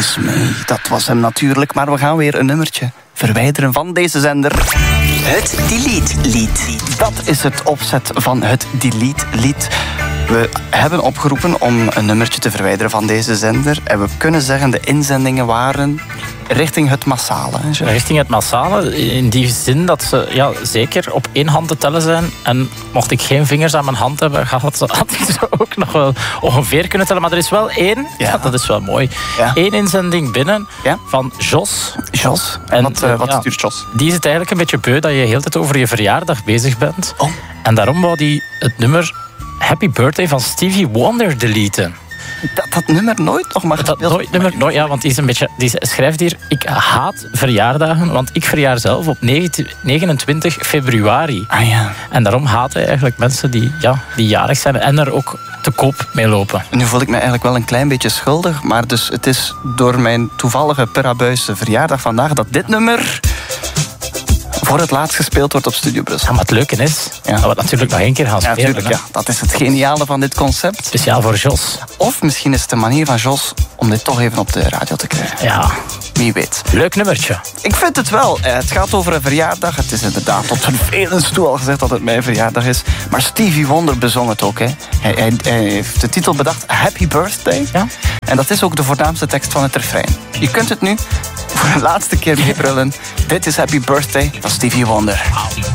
Kiss Me. Dat was hem natuurlijk, maar we gaan weer een nummertje verwijderen van deze zender. Het Delete-lied. Dat is het opzet van het Delete-lied. We hebben opgeroepen om een nummertje te verwijderen van deze zender. En we kunnen zeggen, de inzendingen waren richting het massale. Richting het massale, in die zin dat ze zeker op één hand te tellen zijn. En mocht ik geen vingers aan mijn hand hebben gehad, had ik ze ook nog wel ongeveer kunnen tellen. Maar er is wel één, dat is wel mooi. Ja. Eén inzending binnen van Jos. Jos? En wat stuurt Jos? Die is het eigenlijk een beetje beu dat je de hele tijd over je verjaardag bezig bent. Oh. En daarom wou hij het nummer Happy Birthday van Stevie Wonder deleten. Dat nummer nooit nog maar gespeeld? Nooit, want die schrijft hier: ik haat verjaardagen, want ik verjaar zelf op 29 februari. Ah ja. En daarom haat hij eigenlijk mensen die jarig zijn en er ook te koop mee lopen. Nu voel ik me eigenlijk wel een klein beetje schuldig, maar dus het is door mijn toevallige Perabuise verjaardag vandaag dat dit nummer voor het laatst gespeeld wordt op Studio Brussel. Ja, maar het leuke is dat we het natuurlijk nog één keer gaan spelen. Natuurlijk, ja. Dat is het geniale van dit concept. Speciaal voor Jos. Of misschien is het de manier van Jos om dit toch even op de radio te krijgen. Ja. Wie weet. Leuk nummertje. Ik vind het wel. Het gaat over een verjaardag. Het is inderdaad tot vervelens toe al gezegd dat het mijn verjaardag is. Maar Stevie Wonder bezong het ook. Hè. Hij heeft de titel bedacht, Happy Birthday. Ja. En dat is ook de voornaamste tekst van het refrein. Je kunt het nu voor de laatste keer meebrullen. Dit is Happy Birthday van Stevie Wonder. Wow.